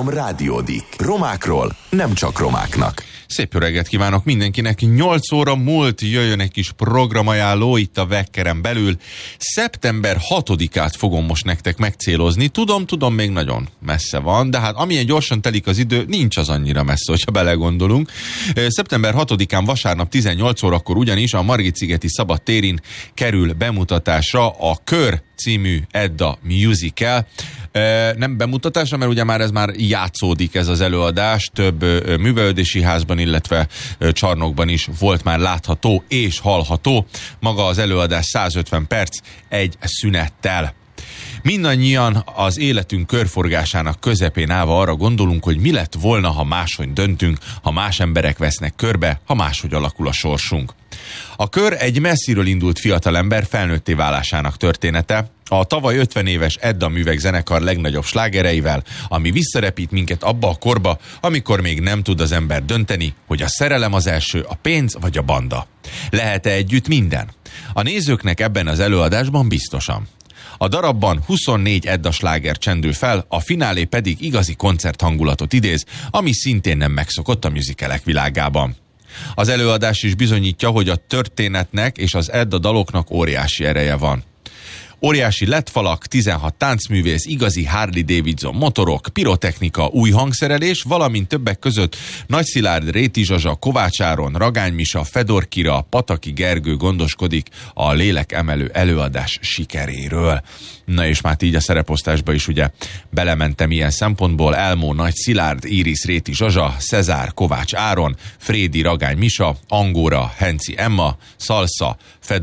93 rádiódik. Romákról nem csak romáknak. Szép jó reggelt kívánok mindenkinek. 8 óra múlt, jöjjön egy kis programajánló itt a Vekkeren belül. Szeptember 6-át fogom most nektek megcélozni. Tudom, még nagyon messze van, de hát amilyen gyorsan telik az idő, nincs az annyira messze, hogyha belegondolunk. Szeptember 6-án vasárnap 18 órakor ugyanis a Margit-szigeti Szabadtérin kerül bemutatásra a Kör című Edda musical. Nem bemutatásra, mert ugye ez már játszódik ez az előadás, több művelődési házban, illetve csarnokban is volt már látható és hallható. Maga az előadás 150 perc egy szünettel. Mindannyian az életünk körforgásának közepén állva arra gondolunk, hogy mi lett volna, ha máshogy döntünk, ha más emberek vesznek körbe, ha máshogy alakul a sorsunk. A Kör egy messziről indult fiatalember felnőtté válásának története, a tavaly 50 éves Edda művekzenekar legnagyobb slágereivel, ami visszarepít minket abba a korba, amikor még nem tud az ember dönteni, hogy a szerelem az első, a pénz vagy a banda. Lehet-e együtt minden? A nézőknek ebben az előadásban biztosan. A darabban 24 Edda sláger csendül fel, a finálé pedig igazi koncerthangulatot idéz, ami szintén nem megszokott a musicalek világában. Az előadás is bizonyítja, hogy a történetnek és az Edda daloknak óriási ereje van. Óriási LED-falak, 16 táncművész, igazi Harley Davidson motorok, pirotechnika, új hangszerelés, valamint többek között Nagy Szilárd, Réti Zsazsa, Kovács Áron, Ragány Misa, Fedor Kira, Pataki Gergő gondoskodik a lélekemelő előadás sikeréről. Na és már így a szereposztásba is ugye belementem ilyen szempontból: Elmó, Nagy Szilárd, Iris, Réti Zsazsa, Cezár, Kovács Áron, Frédi, Ragány Misa, Angóra, Henci Emma, Szalsza,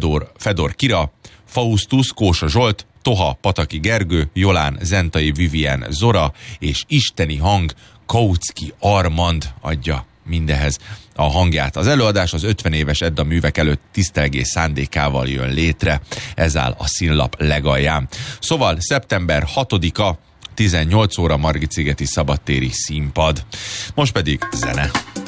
Fedor Kira, Faustus, Kósa Zsolt, Toha, Pataki Gergő, Jolán, Zentai Vivien, Zora és isteni hang Kautsky Armand adja mindehez a hangját. Az előadás az 50 éves Edda művek előtt tisztelgés szándékával jön létre. Ez áll a színlap legalján. Szóval szeptember 6-a, 18 óra Margit-szigeti Szabadtéri színpad. Most pedig zene.